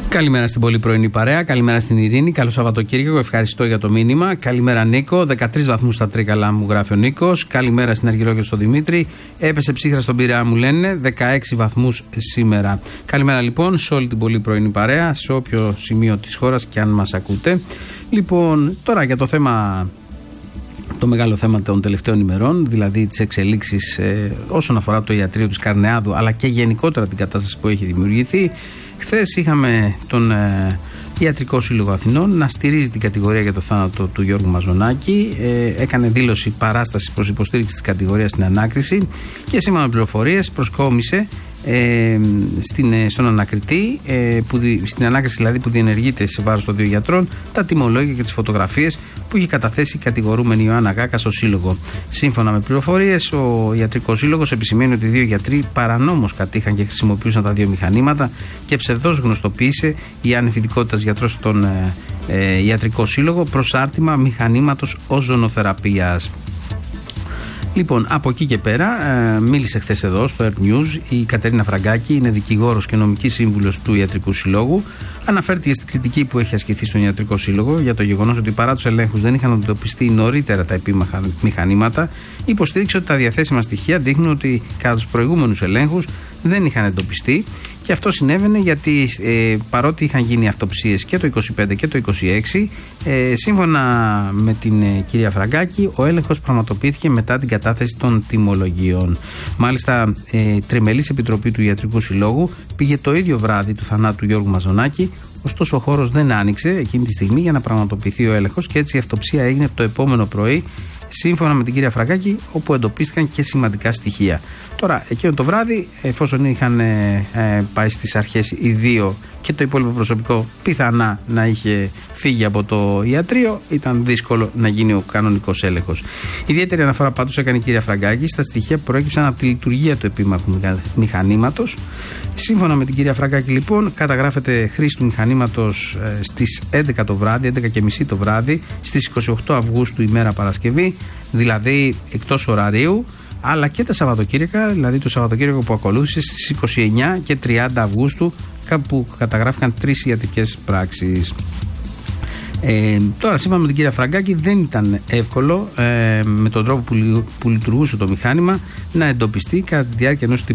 Καλημέρα στην πολύ πρωινή παρέα. Καλημέρα στην Ειρήνη. Καλό Σαββατοκύριακο. Ευχαριστώ για το μήνυμα. Καλημέρα Νίκο. 13 βαθμούς στα Τρίκαλα μου γράφει ο Νίκος. Καλημέρα στην Αργυρό και στον Δημήτρη. Έπεσε ψύχρα στον Πειραιά μου λένε. 16 βαθμούς σήμερα. Καλημέρα λοιπόν σε όλη την πολύ πρωινή παρέα, σε όποιο σημείο της χώρας και αν μας ακούτε. Λοιπόν, τώρα για το θέμα. Το μεγάλο θέμα των τελευταίων ημερών, δηλαδή τις εξελίξεις όσον αφορά το ιατρείο της Καρνεάδου, αλλά και γενικότερα την κατάσταση που έχει δημιουργηθεί. Χθες είχαμε τον Ιατρικό Σύλλογο Αθηνών να στηρίζει την κατηγορία για το θάνατο του Γιώργου Μαζονάκη. Έκανε δήλωση παράστασης προς υποστήριξη της κατηγορίας στην ανάκριση και σύμφωνα με πληροφορίες προσκόμισε στον ανακριτή, στην ανάκριση δηλαδή που διενεργείται σε βάρος των δύο γιατρών, τα τιμολόγια και τις φωτογραφίες που είχε καταθέσει η κατηγορούμενη Ιωάννα Γάκα στο Σύλλογο. Σύμφωνα με πληροφορίες, ο Ιατρικός Σύλλογος επισημαίνει ότι οι δύο γιατροί παρανόμως κατήχαν και χρησιμοποιούσαν τα δύο μηχανήματα και ψευδώς γνωστοποίησε η ανεφητικότητας γιατρός στον Ιατρικό Σύλλογο προς άρτημα μηχανήματος οζονοθεραπείας. Λοιπόν, από εκεί και πέρα, μίλησε χθες εδώ στο Earth News η Κατερίνα Φραγκάκη, είναι δικηγόρος και νομική σύμβουλος του Ιατρικού Συλλόγου. Αναφέρθηκε στην κριτική που έχει ασκηθεί στον Ιατρικό Σύλλογο για το γεγονός ότι παρά τους ελέγχους δεν είχαν εντοπιστεί νωρίτερα τα επίμαχα μηχανήματα. Υποστήριξε ότι τα διαθέσιμα στοιχεία δείχνουν ότι κατά τους προηγούμενους ελέγχους δεν είχαν εντοπιστεί. Και αυτό συνέβαινε γιατί παρότι είχαν γίνει αυτοψίες και το 25 και το 26, σύμφωνα με την κυρία Φραγκάκη, ο έλεγχος πραγματοποιήθηκε μετά την κατάθεση των τιμολογίων. Μάλιστα, τριμελής επιτροπή του Ιατρικού Συλλόγου πήγε το ίδιο βράδυ του θανάτου του Γιώργου Μαζονάκη, ωστόσο ο χώρος δεν άνοιξε εκείνη τη στιγμή για να πραγματοποιηθεί ο έλεγχος και έτσι η αυτοψία έγινε το επόμενο πρωί, σύμφωνα με την κυρία Φραγκάκη, όπου εντοπίστηκαν και σημαντικά στοιχεία. Τώρα, εκείνο το βράδυ, εφόσον είχαν πάει στις αρχές οι δύο και το υπόλοιπο προσωπικό πιθανά να είχε φύγει από το ιατρείο, ήταν δύσκολο να γίνει ο κανονικός έλεγχος. Ιδιαίτερη αναφορά πάντως έκανε η κυρία Φραγκάκη στα στοιχεία που προέκυψαν από τη λειτουργία του επίμαχου μηχανήματος. Σύμφωνα με την κυρία Φραγκάκη, λοιπόν, καταγράφεται χρήση του μηχανήματος στις 11 το βράδυ, 11:30 το βράδυ, στις 28 Αυγούστου, ημέρα Παρασκευή, δηλαδή εκτός ωραρίου, αλλά και τα Σαββατοκύριακα, δηλαδή το Σαββατοκύριακο που ακολούθησε στις 29 και 30 Αυγούστου, κάπου καταγράφηκαν 3 ιατρικές πράξεις. Τώρα, σύμφωνα με την κυρία Φραγκάκη, δεν ήταν εύκολο με τον τρόπο που λειτουργούσε το μηχάνημα να εντοπιστεί κατά τη διάρκεια ενός